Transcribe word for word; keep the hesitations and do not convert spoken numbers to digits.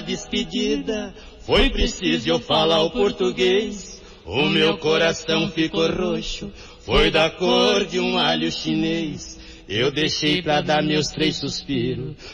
despedida, foi preciso eu falar o português. O meu coração ficou roxo, foi da cor de um alho chinês. Eu deixei pra dar meus três suspiros,